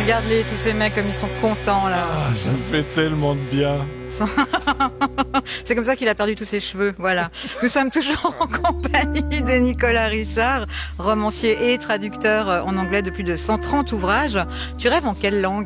Regarde-les, tous ces mecs, comme ils sont contents, là. Ah, ça fait tellement de bien. C'est comme ça qu'il a perdu tous ses cheveux, voilà. Nous sommes toujours en compagnie de Nicolas Richard, romancier et traducteur en anglais de plus de 130 ouvrages. Tu rêves en quelle langue ?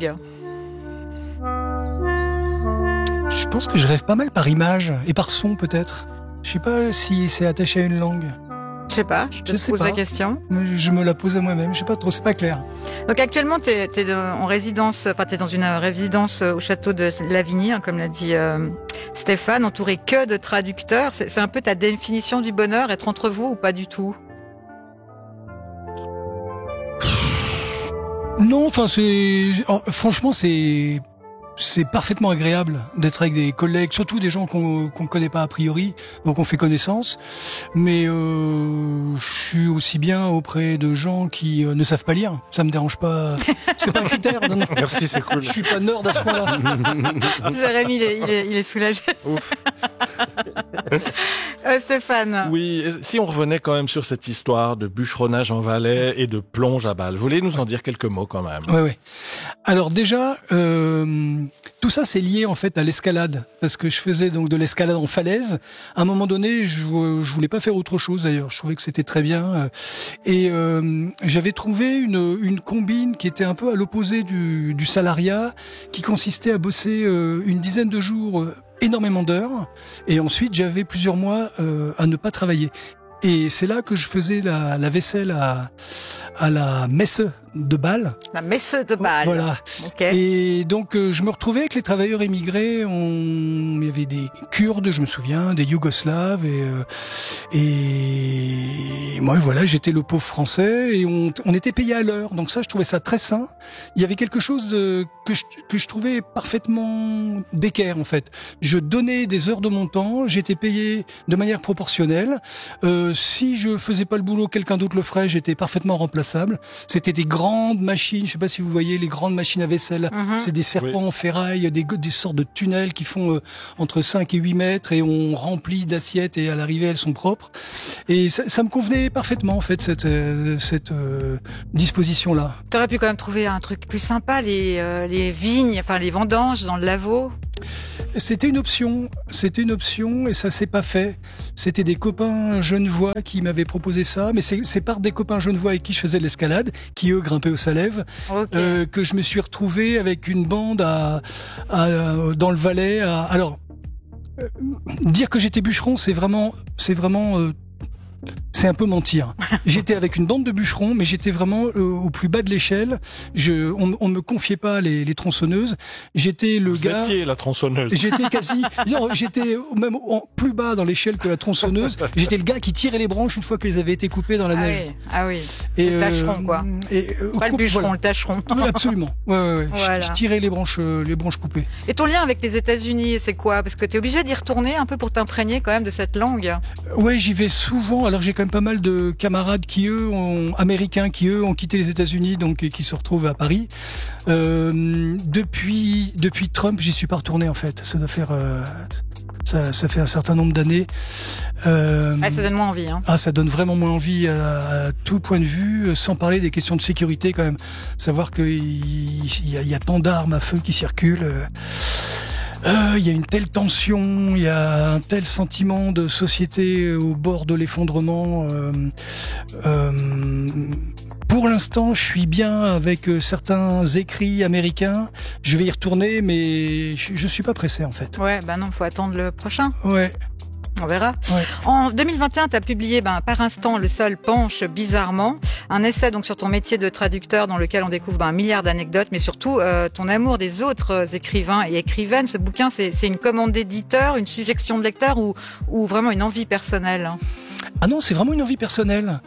Je pense que je rêve pas mal par image et par son peut-être. Je sais pas si c'est attaché à une langue. Je sais pas, je te pose la question. Je me la pose à moi-même, je sais pas trop, c'est pas clair. Donc actuellement, t'es en résidence, enfin t'es dans une résidence au château de Lavigny, hein, comme l'a dit Stéphane, entouré que de traducteurs. C'est un peu ta définition du bonheur, être entre vous ou pas du tout ? Non, enfin franchement c'est parfaitement agréable d'être avec des collègues, surtout des gens qu'on connaît pas a priori, donc on fait connaissance. Mais je suis aussi bien auprès de gens qui ne savent pas lire. Ça me dérange pas. C'est pas un critère. Non. Merci, c'est cool. Je suis pas nerd à ce point-là. Jérémy, il est soulagé. Ouf. Stéphane. Oui, si on revenait quand même sur cette histoire de bûcheronnage en Valais et de plonge à balles, voulez nous en dire quelques mots quand même ? Ouais. Alors déjà, tout ça c'est lié en fait à l'escalade, parce que je faisais donc de l'escalade en falaise. À un moment donné, je voulais pas faire autre chose d'ailleurs. Je trouvais que c'était très bien, et j'avais trouvé une combine qui était un peu à l'opposé du salariat, qui consistait à bosser une dizaine de jours. Énormément d'heures, et ensuite j'avais plusieurs mois à ne pas travailler. Et c'est là que je faisais la vaisselle à la messe de Bâle. La messe de Bâle. Voilà. Okay. Et donc je me retrouvais avec les travailleurs émigrés. Il y avait des Kurdes, je me souviens, des Yougoslaves, et moi voilà, j'étais le pauvre français, et on était payé à l'heure. Donc ça, je trouvais ça très sain. Il y avait quelque chose que je trouvais parfaitement d'équerre en fait. Je donnais des heures de mon temps, j'étais payé de manière proportionnelle. Si je faisais pas le boulot, quelqu'un d'autre le ferait, j'étais parfaitement remplaçable. C'était des grandes machines, je sais pas si vous voyez les grandes machines à vaisselle. C'est des serpents en ferraille, des sortes de tunnels qui font entre 5 et 8 mètres, et on remplit d'assiettes, et à l'arrivée elles sont propres. Et ça me convenait parfaitement en fait, cette disposition-là. T'aurais pu quand même trouver un truc plus sympa, les vignes, enfin les vendanges dans le Lavaux. C'était une option, et ça s'est pas fait. C'était des copains genevois qui m'avaient proposé ça, mais c'est par des copains genevois avec qui je faisais de l'escalade, qui eux grimpaient au Salève, que je me suis retrouvé avec une bande dans le Valais. Alors, dire que j'étais bûcheron, c'est vraiment c'est un peu mentir. J'étais avec une bande de bûcherons, mais j'étais vraiment au plus bas de l'échelle. On me confiait pas les tronçonneuses. J'étais le gars. Vous étiez la tronçonneuse. J'étais j'étais même plus bas dans l'échelle que la tronçonneuse. J'étais le gars qui tirait les branches une fois qu'elles avaient été coupées dans la neige. Ah oui. Le tâcheron, quoi. Pas le bûcheron, le tâcheron. Oui, absolument. Ouais. Voilà. Je tirais les branches coupées. Et ton lien avec les États-Unis, c'est quoi ? Parce que t'es obligé d'y retourner un peu pour t'imprégner quand même de cette langue. Ouais, j'y vais souvent. Alors j'ai quand même pas mal de camarades américains qui ont quitté les États-Unis, donc qui se retrouvent à Paris. Depuis Trump, j'y suis pas retourné en fait. Ça doit faire ça fait un certain nombre d'années. Ça donne moins envie. Ça donne vraiment moins envie à tout point de vue, sans parler des questions de sécurité quand même. Savoir qu'il y a tant d'armes à feu qui circulent. Il y a une telle tension, il y a un tel sentiment de société au bord de l'effondrement. Pour l'instant, je suis bien avec certains écrits américains. Je vais y retourner, mais je suis pas pressé en fait. Ouais, non, faut attendre le prochain. Ouais. On verra. Ouais. En 2021, tu as publié Par instant, le sol penche bizarrement, un essai donc sur ton métier de traducteur dans lequel on découvre un milliard d'anecdotes, mais surtout ton amour des autres écrivains et écrivaines. Ce bouquin, c'est une commande d'éditeur, une suggestion de lecteur ou vraiment une envie personnelle ? Ah non, c'est vraiment une envie personnelle.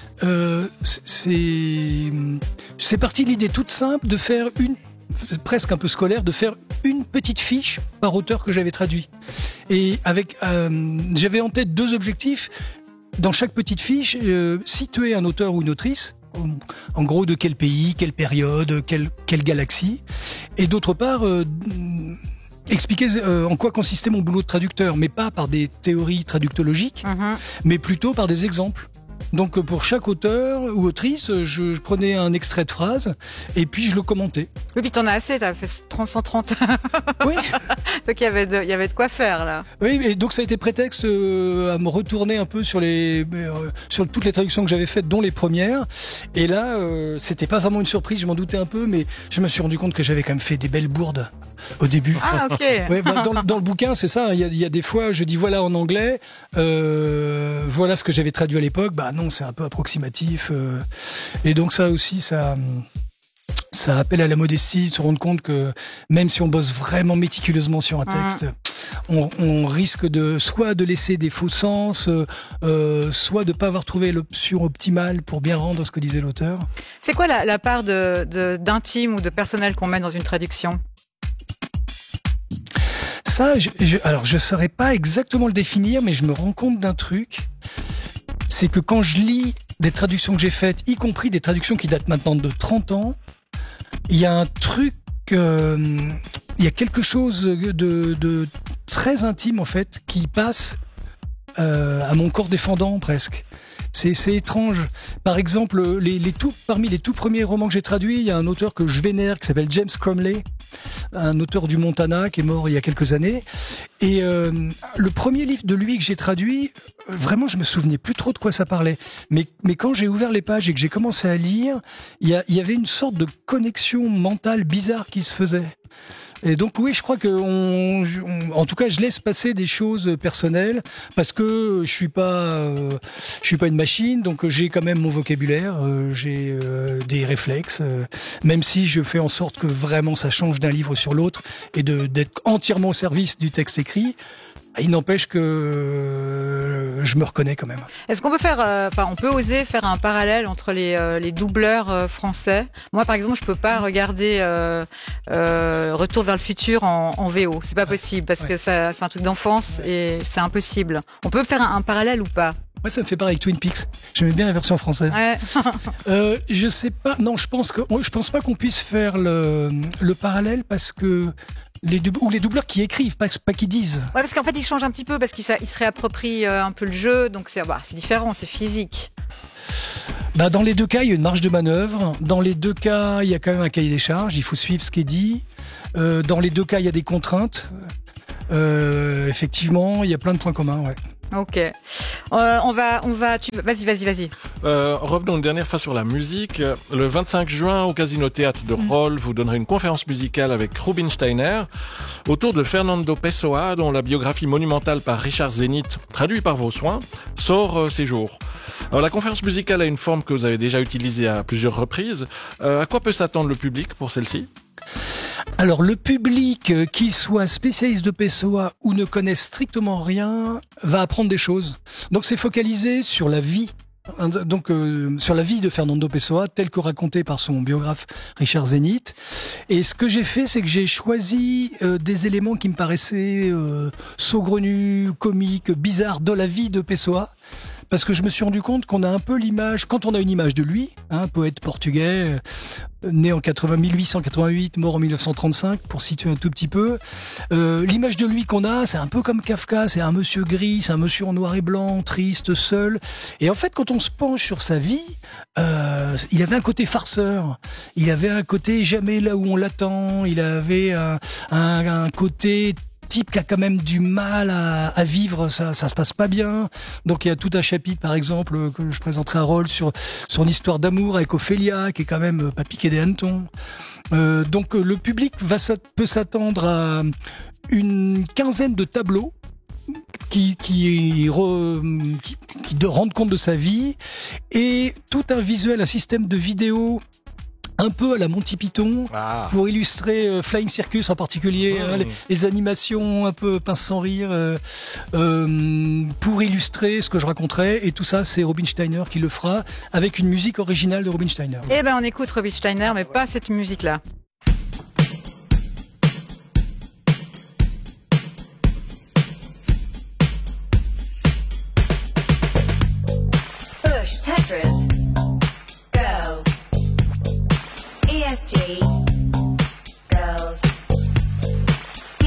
C'est parti de l'idée toute simple de faire presque un peu scolaire, de faire une petite fiche par auteur que j'avais traduit. Et j'avais en tête 2 objectifs. Dans chaque petite fiche, situer un auteur ou une autrice, en gros de quel pays, quelle période, quelle galaxie. Et d'autre part, expliquer en quoi consistait mon boulot de traducteur, mais pas par des théories traductologiques, mais plutôt par des exemples. Donc pour chaque auteur ou autrice, je prenais un extrait de phrase et puis je le commentais. Oui, puis t'en as assez, t'as fait 130. Oui. Donc il y avait de quoi faire là. Oui, et donc ça a été prétexte à me retourner un peu sur toutes les traductions que j'avais faites, dont les premières. Et là, c'était pas vraiment une surprise, je m'en doutais un peu, mais je me suis rendu compte que j'avais quand même fait des belles bourdes au début. Ah, ok. Ouais, dans le bouquin, c'est ça. Il y a des fois, je dis voilà en anglais, voilà ce que j'avais traduit à l'époque. Bah non, c'est un peu approximatif. Et donc ça aussi, ça appelle à la modestie, de se rendre compte que même si on bosse vraiment méticuleusement sur un texte, on risque soit de laisser des faux sens, soit de pas avoir trouvé l'option optimale pour bien rendre ce que disait l'auteur. C'est quoi la part d'intime ou de personnel qu'on met dans une traduction ? Ça, alors je saurais pas exactement le définir, mais je me rends compte d'un truc. C'est que quand je lis des traductions que j'ai faites, y compris des traductions qui datent maintenant de 30 ans, il y a un truc, il y a quelque chose de très intime en fait qui passe à mon corps défendant presque. C'est étrange. Par exemple, parmi les tout premiers romans que j'ai traduits, il y a un auteur que je vénère qui s'appelle James Cromley, un auteur du Montana qui est mort il y a quelques années. Et le premier livre de lui que j'ai traduit, vraiment, je me souvenais plus trop de quoi ça parlait. Mais quand j'ai ouvert les pages et que j'ai commencé à lire, il y avait une sorte de connexion mentale bizarre qui se faisait. Et donc oui, je crois que en tout cas, je laisse passer des choses personnelles parce que je suis pas une machine, donc j'ai quand même mon vocabulaire, j'ai des réflexes, même si je fais en sorte que vraiment ça change d'un livre sur l'autre et d'être entièrement au service du texte écrit. Il n'empêche que je me reconnais quand même. Est-ce qu'on peut on peut oser faire un parallèle entre les doubleurs français ? Moi, par exemple, je peux pas regarder Retour vers le futur en VO. C'est pas possible parce que c'est un truc d'enfance et c'est impossible. On peut faire un parallèle ou pas ? Moi, ça me fait pareil avec Twin Peaks. J'aimais bien la version française. Ouais. Je sais pas. Non, je pense pas qu'on puisse faire le parallèle parce que les doubleurs qui écrivent, pas qui disent. Ouais, parce qu'en fait, ils changent un petit peu parce qu'ils se réapproprient un peu le jeu, donc c'est différent, c'est physique. Bah, dans les deux cas, il y a une marge de manœuvre. Dans les deux cas, il y a quand même un cahier des charges. Il faut suivre ce qui est dit. Dans les deux cas, il y a des contraintes. Effectivement, il y a plein de points communs, ouais. Ok. Vas-y. Revenons une dernière fois sur la musique. Le 25 juin, au Casino Théâtre de Rolle, vous donnerez une conférence musicale avec Rubinsteiner autour de Fernando Pessoa, dont la biographie monumentale par Richard Zenith, traduit par vos soins, sort ces jours. Alors, la conférence musicale a une forme que vous avez déjà utilisée à plusieurs reprises. À quoi peut s'attendre le public pour celle-ci ? Alors le public, qu'il soit spécialiste de Pessoa ou ne connaisse strictement rien, va apprendre des choses. Donc c'est focalisé sur la vie. Sur la vie de Fernando Pessoa, telle que racontée par son biographe Richard Zenith. Et ce que j'ai fait, c'est que j'ai choisi des éléments qui me paraissaient saugrenus, comiques, bizarres de la vie de Pessoa. Parce que je me suis rendu compte qu'on a un peu l'image, quand on a une image de lui, poète portugais, né en 1888, mort en 1935, pour situer un tout petit peu. L'image de lui qu'on a, c'est un peu comme Kafka, c'est un monsieur gris, c'est un monsieur en noir et blanc, triste, seul. Et en fait, quand on se penche sur sa vie, il avait un côté farceur, il avait un côté jamais là où on l'attend, il avait un côté type qui a quand même du mal à vivre, ça se passe pas bien. Donc il y a tout un chapitre, par exemple, que je présenterai à Roll sur son histoire d'amour avec Ophélia, qui est quand même pas piqué des hannetons. Donc le public peut s'attendre à une quinzaine de tableaux qui rendent compte de sa vie et tout un visuel, un système de vidéo un peu à la Monty Python, pour illustrer Flying Circus en particulier, les animations un peu pince sans rire, pour illustrer ce que je raconterai. Et tout ça, c'est Rubinsteiner qui le fera, avec une musique originale de Rubinsteiner. Eh ben, on écoute Rubinsteiner, mais pas cette musique-là.